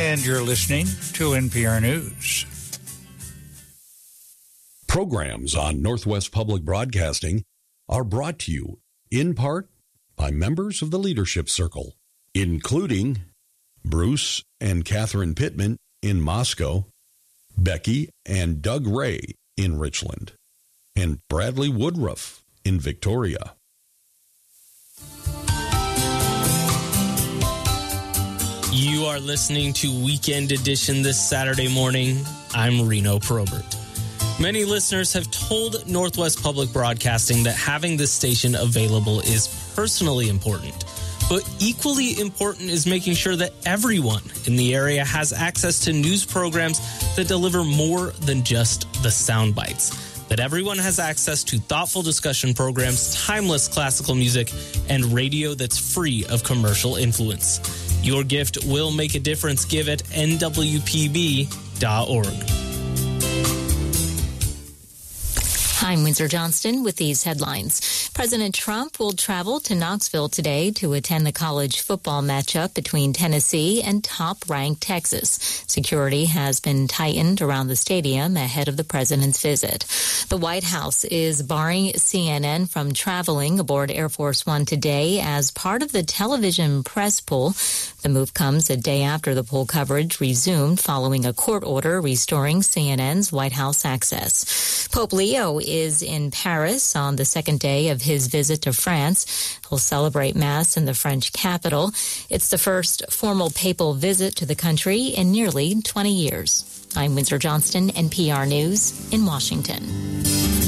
and you're listening to NPR News. Programs on Northwest Public Broadcasting are brought to you in part by members of the Leadership Circle, including Bruce and Catherine Pittman in Moscow, Becky and Doug Ray in Richland, and Bradley Woodruff in Victoria. You are listening to Weekend Edition this Saturday morning. I'm Reno Probert. Many listeners have told Northwest Public Broadcasting that having this station available is personally important. But equally important is making sure that everyone in the area has access to news programs that deliver more than just the sound bites. That everyone has access to thoughtful discussion programs, timeless classical music, and radio that's free of commercial influence. Your gift will make a difference. Give at nwpb.org. I'm Windsor Johnston with these headlines. President Trump will travel to Knoxville today to attend the college football matchup between Tennessee and top-ranked Texas. Security has been tightened around the stadium ahead of the president's visit. The White House is barring CNN from traveling aboard Air Force One today as part of the television press pool. The move comes a day after the pool coverage resumed following a court order restoring CNN's White House access. Pope Leo is in Paris on the second day of his visit to France. He'll celebrate Mass in the French capital. It's the first formal papal visit to the country in nearly 20 years. I'm Windsor Johnston, NPR News in Washington.